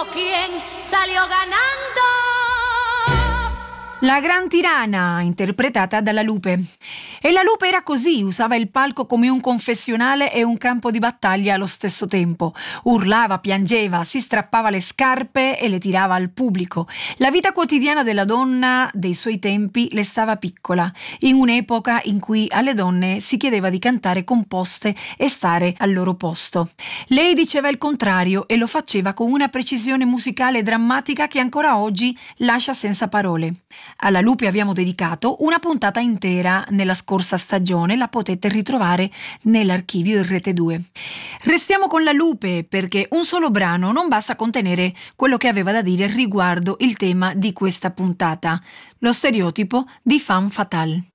pero ¿quién salió ganando? La Gran Tirana, interpretata dalla Lupe. E la Lupe era così, usava il palco come un confessionale e un campo di battaglia allo stesso tempo. Urlava, piangeva, si strappava le scarpe e le tirava al pubblico. La vita quotidiana della donna dei suoi tempi le stava piccola, in un'epoca in cui alle donne si chiedeva di cantare composte e stare al loro posto. Lei diceva il contrario e lo faceva con una precisione musicale e drammatica che ancora oggi lascia senza parole. Alla Lupe abbiamo dedicato una puntata intera nella scorsa stagione, la potete ritrovare nell'archivio in Rete 2. Restiamo con la Lupe perché un solo brano non basta contenere quello che aveva da dire riguardo il tema di questa puntata, lo stereotipo di femme fatale.